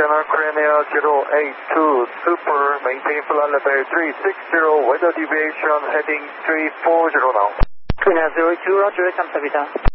Channel Crania 082 Super, maintain flight level 360, weather deviation heading 340 now. Crania 082, roger, 감사합니다.